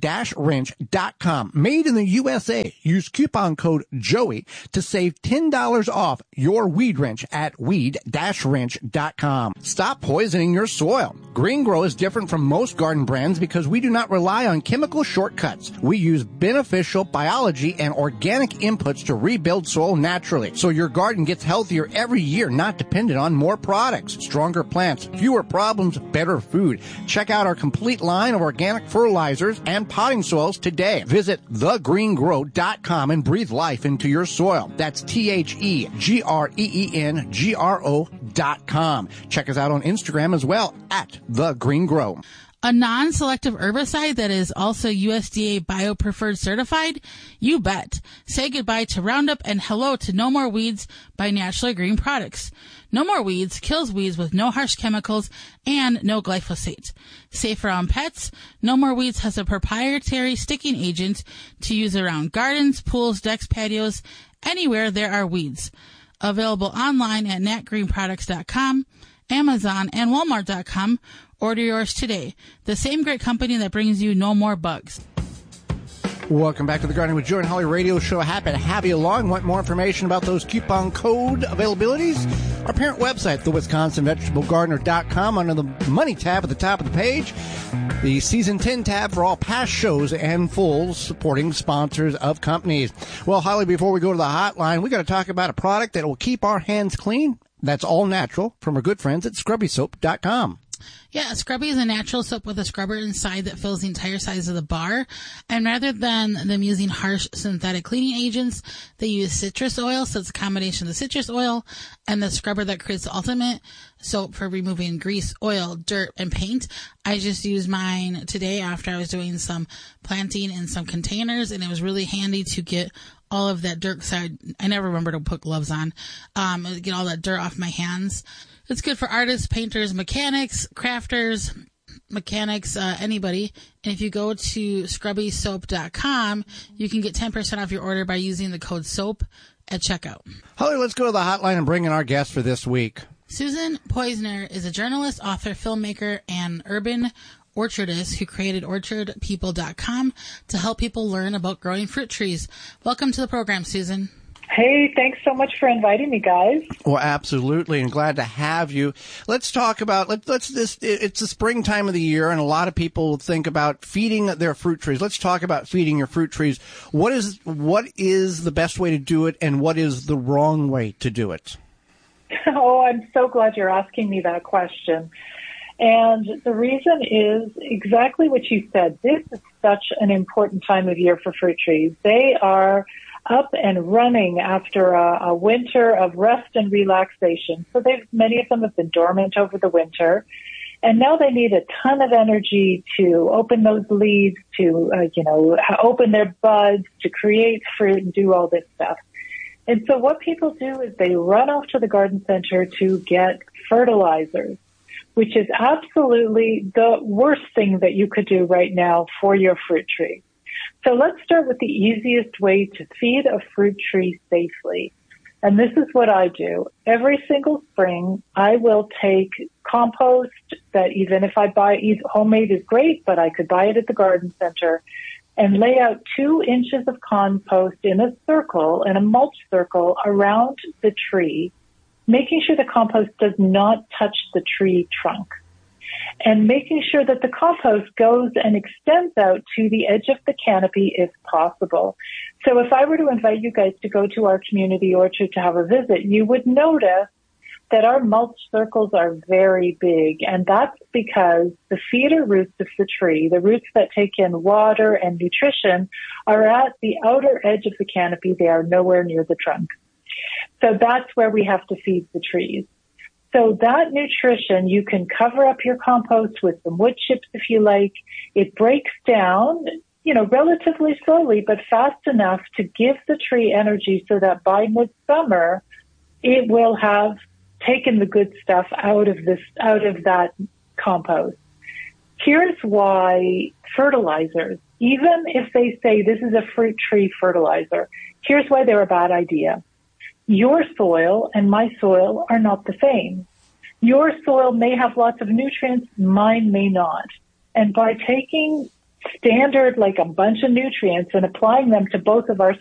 weed-wrench.com. Made in the USA. Use coupon code Joey to save $10 off your Weed Wrench at weed-wrench.com. Stop poisoning your soil. Green Grow is different from most garden brands because we do not rely on chemical shortcuts. We use beneficial biology and organic inputs to rebuild soil naturally, so your garden gets healthier every year, not dependent on more products, stronger plants, fewer problems, better food. Check out our complete line of organic fertilizers and potting soils today. Visit thegreengrow.com and breathe life into your soil. That's TheGreenGro.com. Check us out on Instagram as well at thegreengrow. A non-selective herbicide that is also USDA BioPreferred certified? You bet. Say goodbye to Roundup and hello to No More Weeds by Naturally Green Products. No More Weeds kills weeds with no harsh chemicals and no glyphosate. Safer on pets, No More Weeds has a proprietary sticking agent to use around gardens, pools, decks, patios, anywhere there are weeds. Available online at natgreenproducts.com, Amazon, and Walmart.com. Order yours today. The same great company that brings you no more bugs. Welcome back to the Gardening with Joe and Holly radio show. Happy to have you along. Want more information about those coupon code availabilities? Our parent website, thewisconsinvegetablegardener.com, under the Money tab at the top of the page. The Season 10 tab for all past shows and full supporting sponsors of companies. Well, Holly, before we go to the hotline, we got to talk about a product that will keep our hands clean. That's all natural from our good friends at ScrubbySoap.com. Yeah, Scrubby is a natural soap with a scrubber inside that fills the entire size of the bar. And rather than them using harsh synthetic cleaning agents, they use citrus oil. So it's a combination of the citrus oil and the scrubber that creates the ultimate soap for removing grease, oil, dirt, and paint. I just used mine today after I was doing some planting in some containers, and it was really handy to get all of that dirt. So I never remember to put gloves on. Get all that dirt off my hands. It's good for artists, painters, mechanics, crafters, anybody. And if you go to scrubbysoap.com, you can get 10% off your order by using the code SOAP at checkout. Holly, let's go to the hotline and bring in our guest for this week. Susan Poizner is a journalist, author, filmmaker, and urban orchardist who created orchardpeople.com to help people learn about growing fruit trees. Welcome to the program, Susan. Hey, thanks so much for inviting me, guys. Well, absolutely, and glad to have you. Let's talk about, it's the springtime of the year, and a lot of people think about feeding their fruit trees. Let's talk about feeding your fruit trees. What is the best way to do it, and what is the wrong way to do it? Oh, I'm so glad you're asking me that question. And the reason is exactly what you said. This is such an important time of year for fruit trees. They are up and running after a winter of rest and relaxation. So many of them have been dormant over the winter, and now they need a ton of energy to open those leaves, to open their buds, to create fruit and do all this stuff. And so what people do is they run off to the garden center to get fertilizers, which is absolutely the worst thing that you could do right now for your fruit tree. So let's start with the easiest way to feed a fruit tree safely. And this is what I do. Every single spring, I will take compost that even if I buy homemade is great, but I could buy it at the garden center, and lay out 2 inches of compost in a circle, in a mulch circle around the tree, making sure the compost does not touch the tree trunk, and making sure that the compost goes and extends out to the edge of the canopy if possible. So if I were to invite you guys to go to our community orchard to have a visit, you would notice that our mulch circles are very big, and that's because the feeder roots of the tree, the roots that take in water and nutrition, are at the outer edge of the canopy. They are nowhere near the trunk. So that's where we have to feed the trees. So that nutrition, you can cover up your compost with some wood chips if you like. It breaks down, relatively slowly, but fast enough to give the tree energy so that by midsummer, it will have taken the good stuff out of that compost. Here's why fertilizers, even if they say this is a fruit tree fertilizer, here's why they're a bad idea. Your soil and my soil are not the same. Your soil may have lots of nutrients, mine may not. And by taking standard, like a bunch of nutrients, and applying them to both of our